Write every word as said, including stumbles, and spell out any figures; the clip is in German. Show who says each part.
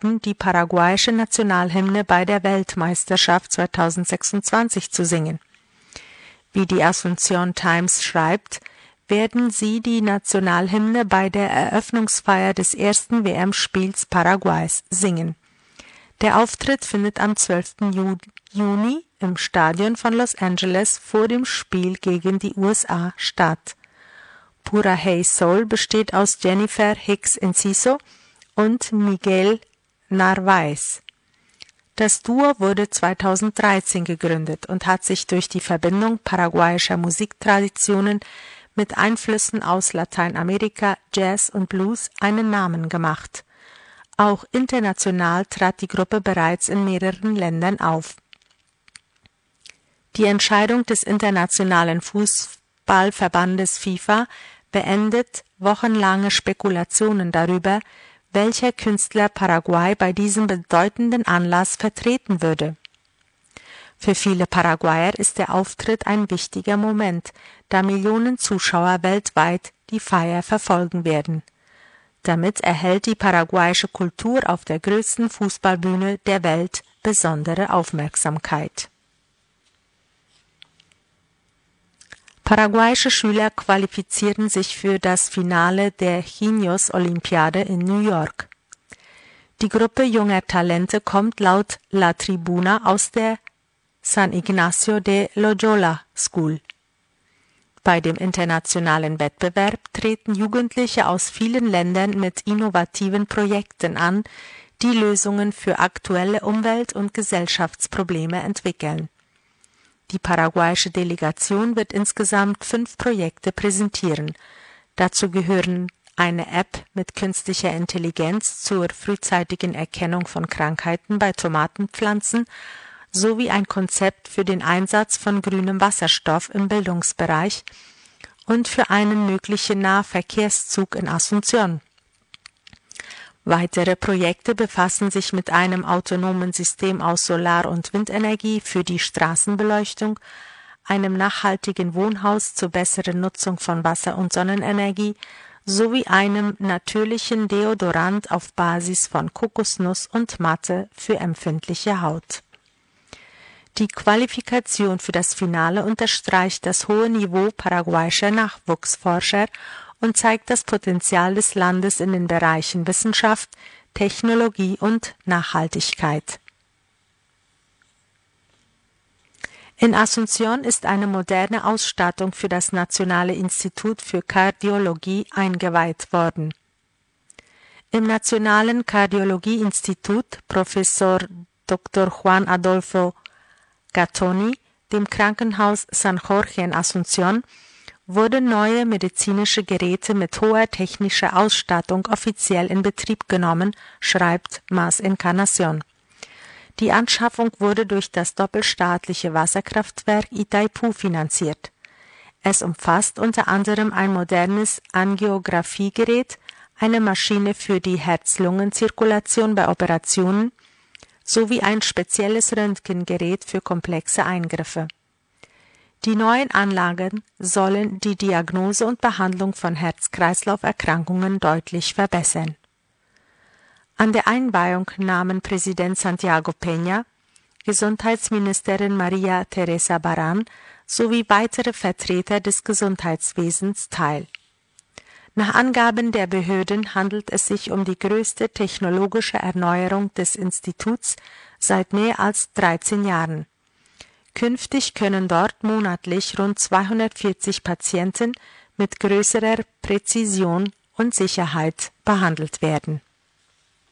Speaker 1: worden, die paraguayische Nationalhymne bei der Weltmeisterschaft zweitausendsechsundzwanzig zu singen. Wie die Asunción Times schreibt, werden sie die Nationalhymne bei der Eröffnungsfeier des ersten W M-Spiels Paraguays singen. Der Auftritt findet am zwölften Juni im Stadion von Los Angeles vor dem Spiel gegen die U S A statt. Pura Hey Soul besteht aus Jennifer Hicks Enciso und Miguel Narváez. Das Duo wurde zweitausenddreizehn gegründet und hat sich durch die Verbindung paraguayischer Musiktraditionen mit Einflüssen aus Lateinamerika, Jazz und Blues einen Namen gemacht. Auch international trat die Gruppe bereits in mehreren Ländern auf. Die Entscheidung des Internationalen Fußballverbandes FIFA beendet wochenlange Spekulationen darüber, welcher Künstler Paraguay bei diesem bedeutenden Anlass vertreten würde. Für viele Paraguayer ist der Auftritt ein wichtiger Moment, da Millionen Zuschauer weltweit die Feier verfolgen werden. Damit erhält die paraguayische Kultur auf der größten Fußballbühne der Welt besondere Aufmerksamkeit. Paraguayische Schüler qualifizieren sich für das Finale der Genios-Olympiade in New York. Die Gruppe junger Talente kommt laut La Tribuna aus der San Ignacio de Loyola School. Bei dem internationalen Wettbewerb treten Jugendliche aus vielen Ländern mit innovativen Projekten an, die Lösungen für aktuelle Umwelt- und Gesellschaftsprobleme entwickeln. Die paraguayische Delegation wird insgesamt fünf Projekte präsentieren. Dazu gehören eine App mit künstlicher Intelligenz zur frühzeitigen Erkennung von Krankheiten bei Tomatenpflanzen sowie ein Konzept für den Einsatz von grünem Wasserstoff im Bildungsbereich und für einen möglichen Nahverkehrszug in Asunción. Weitere Projekte befassen sich mit einem autonomen System aus Solar- und Windenergie für die Straßenbeleuchtung, einem nachhaltigen Wohnhaus zur besseren Nutzung von Wasser- und Sonnenenergie sowie einem natürlichen Deodorant auf Basis von Kokosnuss und Matte für empfindliche Haut. Die Qualifikation für das Finale unterstreicht das hohe Niveau paraguayischer Nachwuchsforscher und zeigt das Potenzial des Landes in den Bereichen Wissenschaft, Technologie und Nachhaltigkeit. In Asunción ist eine moderne Ausstattung für das Nationale Institut für Kardiologie eingeweiht worden. Im Nationalen Kardiologie-Institut Professor Doktor Juan Adolfo Gattoni, dem Krankenhaus San Jorge in Asunción, wurden neue medizinische Geräte mit hoher technischer Ausstattung offiziell in Betrieb genommen, schreibt Más Encarnación. Die Anschaffung wurde durch das doppelstaatliche Wasserkraftwerk Itaipú finanziert. Es umfasst unter anderem ein modernes Angiografiegerät, eine Maschine für die Herz-Lungen-Zirkulation bei Operationen sowie ein spezielles Röntgengerät für komplexe Eingriffe. Die neuen Anlagen sollen die Diagnose und Behandlung von Herz-Kreislauf-Erkrankungen deutlich verbessern. An der Einweihung nahmen Präsident Santiago Peña, Gesundheitsministerin María Teresa Barán sowie weitere Vertreter des Gesundheitswesens teil. Nach Angaben der Behörden handelt es sich um die größte technologische Erneuerung des Instituts seit mehr als dreizehn Jahren. Künftig können dort monatlich rund zweihundertvierzig Patienten mit größerer Präzision und Sicherheit behandelt werden.